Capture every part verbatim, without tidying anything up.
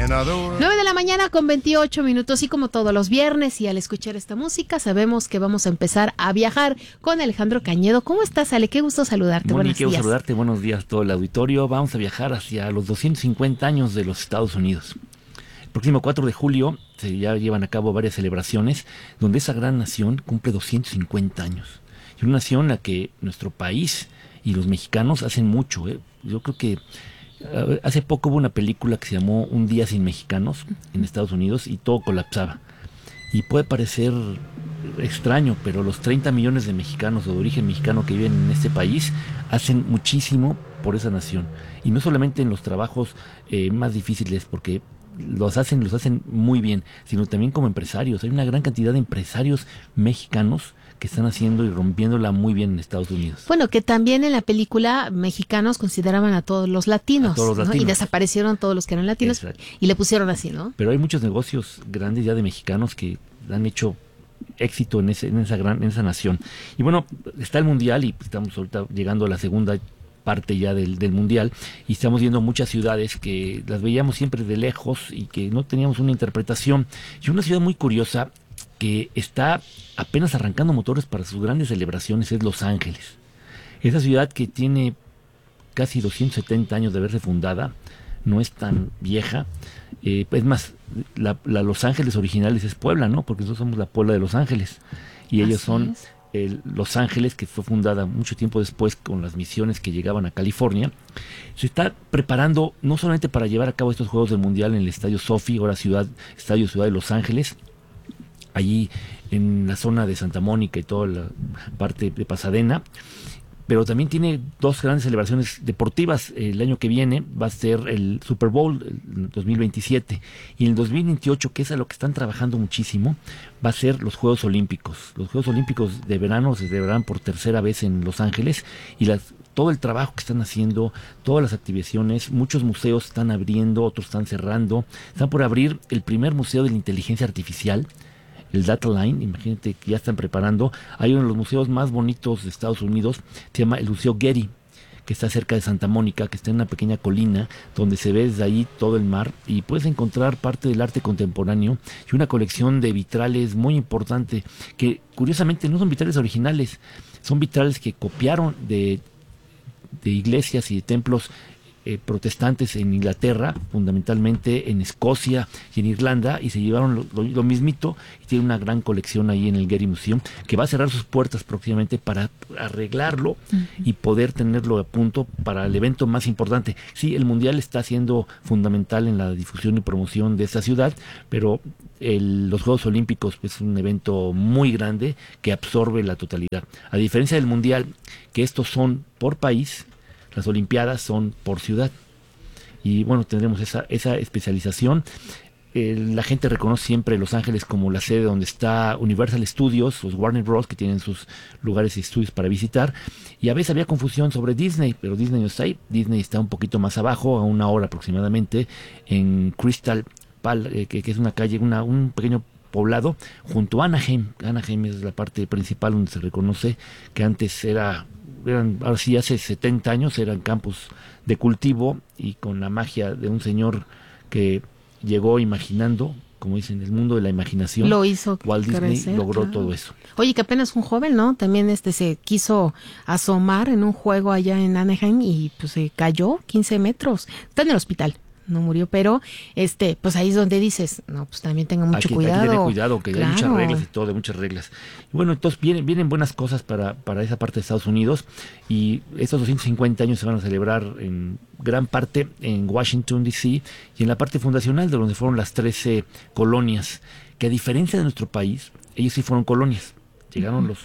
nueve de la mañana con veintiocho minutos, y como todos los viernes, y al escuchar esta música sabemos que vamos a empezar a viajar con Alejandro Cañedo. ¿Cómo estás, Ale? Qué gusto saludarte. Moni, buenos qué gusto días. saludarte. Buenos días a todo el auditorio. Vamos a viajar hacia los doscientos cincuenta años de los Estados Unidos. El próximo cuatro de julio se ya llevan a cabo varias celebraciones donde esa gran nación cumple doscientos cincuenta años. Y una nación en la que nuestro país y los mexicanos hacen mucho. ¿eh? Yo creo que uh, hace poco hubo una película que se llamó Un día sin mexicanos en Estados Unidos y todo colapsaba. Y puede parecer extraño, pero los treinta millones de mexicanos o de origen mexicano que viven en este país hacen muchísimo por esa nación. Y no solamente en los trabajos eh, más difíciles, porque los hacen, los hacen muy bien, sino también como empresarios. Hay una gran cantidad de empresarios mexicanos que están haciendo y rompiéndola muy bien en Estados Unidos. Bueno, que también en la película mexicanos consideraban a todos los latinos, a todos los ¿no? latinos. Y desaparecieron todos los que eran latinos. Exacto. Y le pusieron así, ¿no? Pero hay muchos negocios grandes ya de mexicanos que han hecho éxito en ese, en esa gran, en esa nación. Y bueno, está el Mundial y estamos ahorita llegando a la segunda parte ya del, del Mundial, y estamos viendo muchas ciudades que las veíamos siempre de lejos y que no teníamos una interpretación. Y una ciudad muy curiosa que está apenas arrancando motores para sus grandes celebraciones es Los Ángeles. Esa ciudad que tiene casi doscientos setenta años de haberse fundada, no es tan vieja. Eh, es más, la, la Los Ángeles originales es Puebla, ¿no? Porque nosotros somos la Puebla de Los Ángeles. Y ellos Así son el, Los Ángeles, que fue fundada mucho tiempo después con las misiones que llegaban a California. Se está preparando no solamente para llevar a cabo estos Juegos del Mundial en el Estadio Sophie, ahora ciudad, Estadio Ciudad de Los Ángeles, allí en la zona de Santa Mónica y toda la parte de Pasadena, pero también tiene dos grandes celebraciones deportivas. El año que viene va a ser el Super Bowl, el dos mil veintisiete, y en el dos mil veintiocho, que es a lo que están trabajando muchísimo, va a ser los Juegos Olímpicos. Los Juegos Olímpicos de verano se celebrarán por tercera vez en Los Ángeles, y las, todo el trabajo que están haciendo, todas las activaciones, muchos museos están abriendo, otros están cerrando. Están por abrir el primer museo de la inteligencia artificial, el Data Line. Imagínate que ya están preparando. Hay uno de los museos más bonitos de Estados Unidos, se llama el Museo Getty, que está cerca de Santa Mónica, que está en una pequeña colina donde se ve desde ahí todo el mar, y puedes encontrar parte del arte contemporáneo y una colección de vitrales muy importante, que curiosamente no son vitrales originales, son vitrales que copiaron de, de iglesias y de templos Eh, protestantes en Inglaterra, fundamentalmente en Escocia y en Irlanda, y se llevaron lo, lo, lo mismito, y tiene una gran colección ahí en el Getty Museum, que va a cerrar sus puertas próximamente para arreglarlo uh-huh. y poder tenerlo a punto para el evento más importante. Sí, el Mundial está siendo fundamental en la difusión y promoción de esta ciudad, pero el, los Juegos Olímpicos es un evento muy grande que absorbe la totalidad. A diferencia del Mundial, que estos son por país, las Olimpiadas son por ciudad. Y bueno, tendremos esa, esa especialización. Eh, la gente reconoce siempre Los Ángeles como la sede donde está Universal Studios, los Warner Bros., que tienen sus lugares y estudios para visitar. Y a veces había confusión sobre Disney, pero Disney no está ahí. Disney está un poquito más abajo, a una hora aproximadamente, en Crystal Palace, eh, que, que es una calle, una, un pequeño poblado junto a Anaheim. Anaheim es la parte principal donde se reconoce que antes era... Eran, ahora sí, hace setenta años eran campos de cultivo, y con la magia de un señor que llegó imaginando, como dicen, el mundo de la imaginación, lo hizo Walt Disney crecer, logró claro. todo eso. Oye, que apenas un joven, ¿no? También este se quiso asomar en un juego allá en Anaheim y pues se cayó quince metros. Está en el hospital. No murió, pero este, pues ahí es donde dices, no, pues también tenga mucho aquí, cuidado. Hay que tener cuidado, que claro. hay muchas reglas y todo, de muchas reglas. Y bueno, entonces vienen, vienen buenas cosas para, para esa parte de Estados Unidos, y estos doscientos cincuenta años se van a celebrar en gran parte en Washington, D C, y en la parte fundacional, de donde fueron las trece colonias, que a diferencia de nuestro país, ellos sí fueron colonias. Llegaron uh-huh. los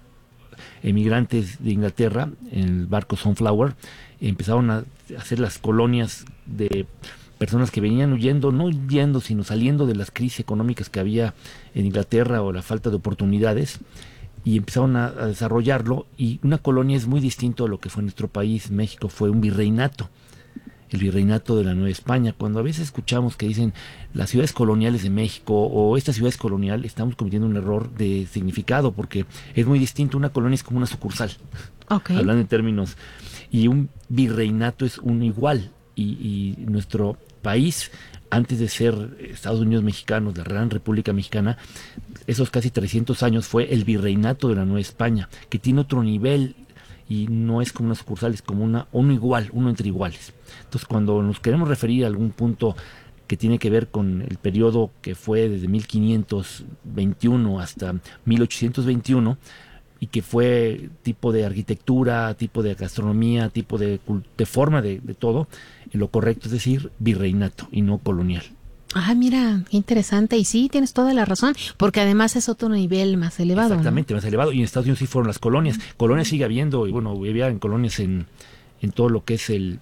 emigrantes de Inglaterra en el barco Sunflower, empezaron a hacer las colonias de personas que venían huyendo, no huyendo, sino saliendo de las crisis económicas que había en Inglaterra o la falta de oportunidades, y empezaron a, a desarrollarlo. Y una colonia es muy distinto a lo que fue nuestro país. México fue un virreinato, el virreinato de la Nueva España. Cuando a veces escuchamos que dicen las ciudades coloniales de México o esta ciudad es colonial, estamos cometiendo un error de significado, porque es muy distinto. Una colonia es como una sucursal, okay. hablando en términos, y un virreinato es un igual, y, y nuestro país antes de ser Estados Unidos mexicanos, la Gran República Mexicana, esos casi trescientos años fue el virreinato de la Nueva España, que tiene otro nivel y no es como una sucursal, es como una, uno igual, uno entre iguales. Entonces, cuando nos queremos referir a algún punto que tiene que ver con el periodo que fue desde mil quinientos veintiuno hasta mil ochocientos veintiuno, y que fue tipo de arquitectura, tipo de gastronomía, tipo de, de forma de, de todo, lo correcto es decir virreinato y no colonial. Ah, mira, qué interesante. Y sí, tienes toda la razón, porque además es otro nivel más elevado. Exactamente, ¿no? más elevado. Y en Estados Unidos sí fueron las colonias. Uh-huh. Colonias sigue habiendo, y bueno, había en colonias en, en todo lo que es el,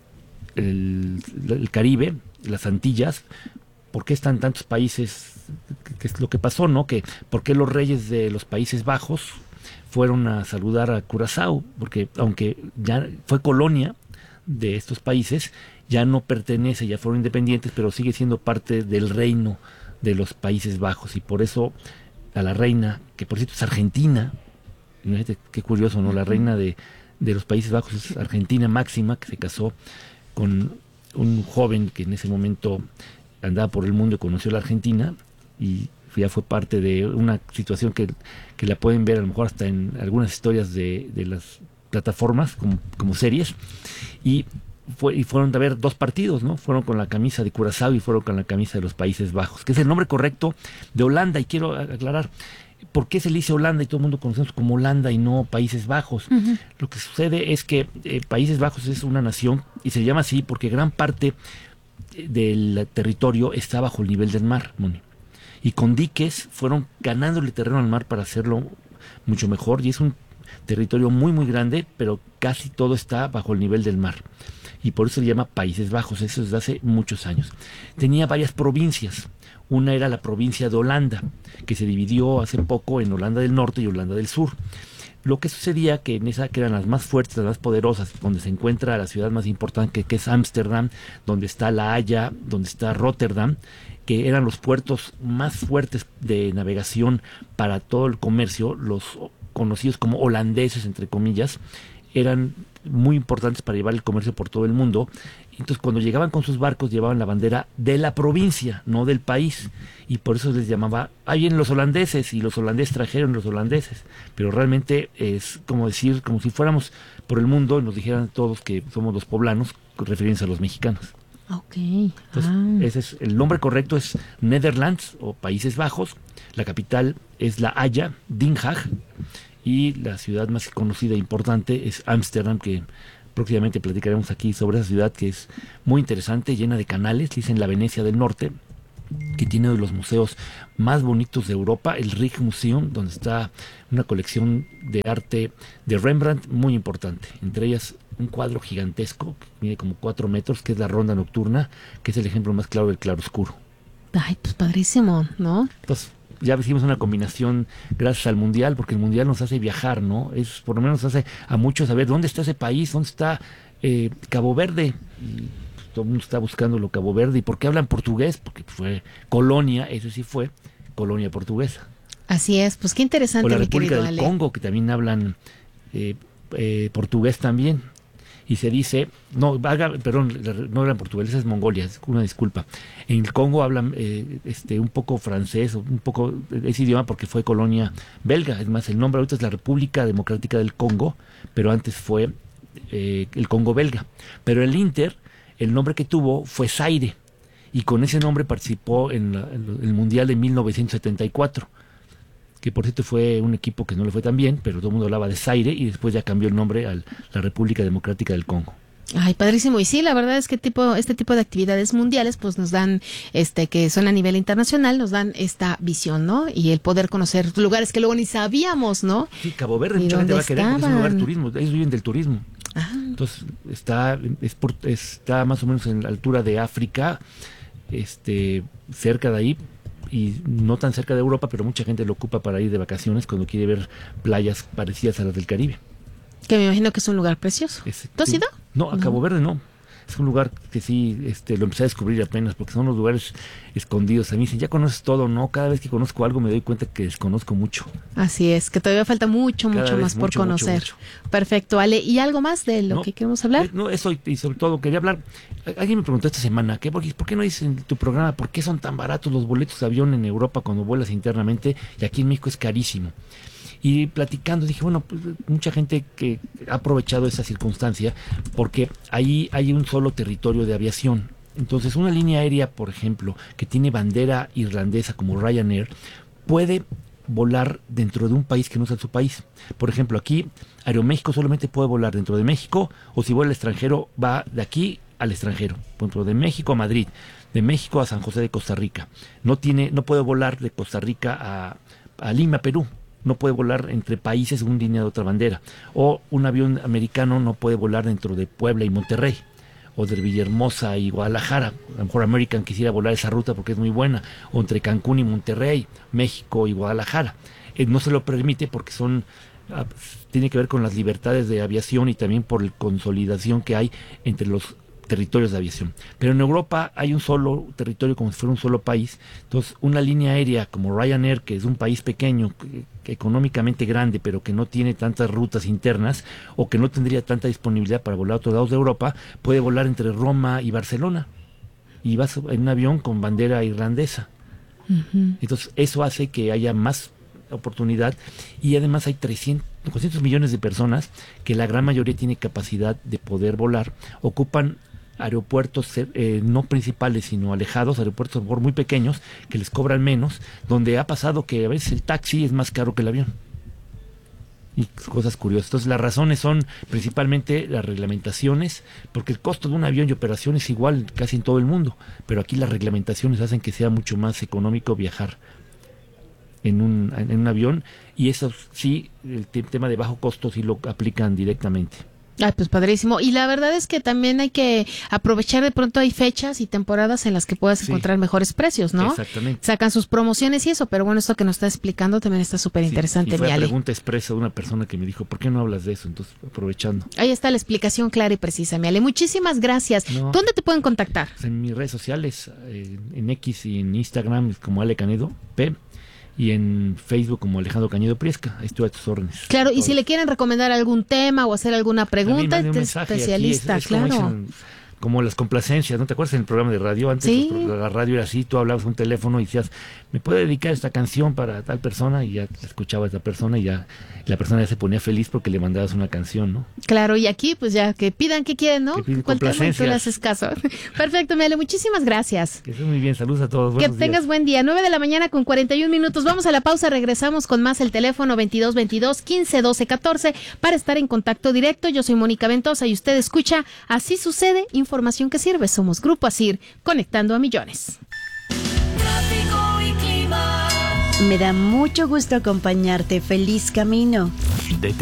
el, el Caribe, las Antillas. ¿Por qué están tantos países? ¿Qué es lo que pasó, no? Que ¿por qué los reyes de los Países Bajos fueron a saludar a Curazao? Porque aunque ya fue colonia de estos países, ya no pertenece, ya fueron independientes, pero sigue siendo parte del reino de los Países Bajos, y por eso a la reina, que por cierto es argentina, fíjate qué curioso, ¿no? La reina de, de los Países Bajos es Argentina Máxima, que se casó con un joven que en ese momento andaba por el mundo y conoció la Argentina, y ya fue parte de una situación que, que la pueden ver a lo mejor hasta en algunas historias de, de las plataformas como, como series, y Fue, y fueron a ver dos partidos, ¿no? Fueron con la camisa de Curazao y fueron con la camisa de los Países Bajos, que es el nombre correcto de Holanda. Y quiero aclarar, ¿por qué se le dice Holanda y todo el mundo conocemos como Holanda y no Países Bajos? Uh-huh. Lo que sucede es que eh, Países Bajos es una nación y se llama así porque gran parte del territorio está bajo el nivel del mar, Moni. Y con diques fueron ganándole terreno al mar para hacerlo mucho mejor, y es un territorio muy muy grande, pero casi todo está bajo el nivel del mar. Y por eso se llama Países Bajos, eso desde hace muchos años. Tenía varias provincias. Una era la provincia de Holanda, que se dividió hace poco en Holanda del Norte y Holanda del Sur. Lo que sucedía que en esa, que eran las más fuertes, las más poderosas, donde se encuentra la ciudad más importante, que, que es Ámsterdam, donde está La Haya, donde está Rotterdam, que eran los puertos más fuertes de navegación para todo el comercio, los conocidos como holandeses, entre comillas, eran muy importantes para llevar el comercio por todo el mundo. Entonces, cuando llegaban con sus barcos, llevaban la bandera de la provincia, no del país, y por eso les llamaba, ahí vienen los holandeses, y los holandeses trajeron los holandeses, pero realmente es como decir, como si fuéramos por el mundo y nos dijeran todos que somos los poblanos, refiriéndose a los mexicanos. Ok. Entonces, ah. ese es el nombre correcto, es Netherlands o Países Bajos. La capital es La Haya, Den Haag, y la ciudad más conocida e importante es Ámsterdam, que próximamente platicaremos aquí sobre esa ciudad, que es muy interesante, llena de canales. Dicen la Venecia del Norte, que tiene uno de los museos más bonitos de Europa, el Rijksmuseum, donde está una colección de arte de Rembrandt muy importante, entre ellas un cuadro gigantesco que mide como cuatro metros, que es la Ronda Nocturna, que es el ejemplo más claro del claroscuro. Ay, pues padrísimo, ¿no? Entonces, ya hicimos una combinación gracias al Mundial, porque el Mundial nos hace viajar, ¿no? Es, por lo menos nos hace a muchos saber dónde está ese país, dónde está eh, Cabo Verde. Y todo el mundo está buscando lo Cabo Verde. ¿Y por qué hablan portugués? Porque fue colonia, eso sí fue colonia portuguesa. Así es, pues qué interesante. O la mi República querido del Ale. Congo, que también hablan eh, eh, portugués también. Y se dice, no, haga, perdón, no hablan portugués, esa es Mongolia, es una disculpa. En el Congo hablan eh, este un poco francés, un poco ese idioma porque fue colonia belga. Es más, el nombre ahorita es la República Democrática del Congo, pero antes fue eh, el Congo belga. Pero el Inter, el nombre que tuvo fue Zaire, y con ese nombre participó en, la, en el Mundial de mil novecientos setenta y cuatro. Que por cierto fue un equipo que no le fue tan bien, pero todo el mundo hablaba de Zaire, y después ya cambió el nombre a la República Democrática del Congo. Ay, padrísimo. Y sí, la verdad es que tipo, este tipo de actividades mundiales pues nos dan, este, que son a nivel internacional, nos dan esta visión, ¿no? Y el poder conocer lugares que luego ni sabíamos, ¿no? Sí, Cabo Verde, mucha gente va a querer porque es un lugar de turismo, ellos viven del turismo. Ah. Entonces está, es por, está más o menos en la altura de África, este, cerca de ahí, y no tan cerca de Europa, pero mucha gente lo ocupa para ir de vacaciones cuando quiere ver playas parecidas a las del Caribe. Que me imagino que es un lugar precioso. Es, ¿Tú has ido? No, a Cabo no. Verde no. es un lugar que sí este, lo empecé a descubrir apenas, porque son los lugares escondidos. A mí dicen, ya conoces todo, ¿no? Cada vez que conozco algo me doy cuenta que desconozco mucho. Así es, que todavía falta mucho, Cada mucho vez más por mucho, conocer. mucho, mucho. Perfecto, Ale. ¿Y algo más de lo No, que queremos hablar? eh, No, eso y, y sobre todo quería hablar. Alguien me preguntó esta semana, ¿qué, por, qué, ¿por qué no dices en tu programa por qué son tan baratos los boletos de avión en Europa cuando vuelas internamente y aquí en México es carísimo? Y platicando dije, bueno, pues mucha gente que ha aprovechado esa circunstancia porque ahí hay un solo territorio de aviación. Entonces una línea aérea, por ejemplo, que tiene bandera irlandesa como Ryanair, puede volar dentro de un país que no sea su país. Por ejemplo, aquí Aeroméxico solamente puede volar dentro de México, o si vuela al extranjero va de aquí al extranjero, por ejemplo, de México a Madrid, de México a San José de Costa Rica. No tiene, no puede volar de Costa Rica a, a Lima, Perú. No puede volar entre países según línea de otra bandera. O un avión americano no puede volar dentro de Puebla y Monterrey, o de Villahermosa y Guadalajara. A lo mejor American quisiera volar esa ruta porque es muy buena, o entre Cancún y Monterrey, México y Guadalajara. Eh, no se lo permite porque son ah, tiene que ver con las libertades de aviación y también por la consolidación que hay entre los territorios de aviación. Pero en Europa hay un solo territorio como si fuera un solo país. Entonces una línea aérea como Ryanair, que es un país pequeño, que, que económicamente grande, pero que no tiene tantas rutas internas o que no tendría tanta disponibilidad para volar a otros lados de Europa, puede volar entre Roma y Barcelona y vas en un avión con bandera irlandesa. Uh-huh. Entonces eso hace que haya más oportunidad y además hay trescientos, cuatrocientos millones de personas que la gran mayoría tiene capacidad de poder volar, ocupan aeropuertos eh, no principales sino alejados, aeropuertos por muy pequeños que les cobran menos, donde ha pasado que a veces el taxi es más caro que el avión y cosas curiosas. Entonces las razones son principalmente las reglamentaciones, porque el costo de un avión y operación es igual casi en todo el mundo, pero aquí las reglamentaciones hacen que sea mucho más económico viajar en un, en un avión, y eso sí, el te- tema de bajo costo sí lo aplican directamente. Ay, pues padrísimo. Y la verdad es que también hay que aprovechar, de pronto hay fechas y temporadas en las que puedas Sí. encontrar mejores precios, ¿no? Exactamente. Sacan sus promociones y eso, pero bueno, esto que nos está explicando también está súper interesante, Sí, y fue mi la Ale. pregunta expresa de una persona que me dijo, ¿por qué no hablas de eso? Entonces, aprovechando. Ahí está la explicación clara y precisa, mi Ale. Muchísimas gracias. No. ¿Dónde te pueden contactar? Pues en mis redes sociales, eh, en X y en Instagram como Ale Canedo P, y en Facebook como Alejandro Cañedo Priesca. Ahí estoy a tus órdenes. Claro, y Todo. si le quieren recomendar algún tema o hacer alguna pregunta, También mande un este mensaje especialista, aquí, es- es como claro. dicen, como las complacencias, ¿no te acuerdas en el programa de radio? Antes Sí. los- la radio era así, tú hablabas a un teléfono y decías, ¿me puede dedicar esta canción para tal persona? Y ya la escuchaba esta persona y ya la persona ya se ponía feliz porque le mandabas una canción, ¿no? Claro, y aquí pues ya que pidan que quieren, ¿no? Que piden ¿Cuál tema? Y tú le complacencias. haces caso. Perfecto, mi Ale, muchísimas gracias. Que estés muy bien, saludos a todos. Que Buenos tengas días. buen día. nueve de la mañana con cuarenta y un minutos. Vamos a la pausa, regresamos con más el teléfono veintidós veintidós quince doce catorce para estar en contacto directo. Yo soy Mónica Ventosa y usted escucha Así Sucede, información que sirve. Somos Grupo Asir, conectando a millones. Tráfico y clima. Me da mucho gusto acompañarte. Feliz camino. De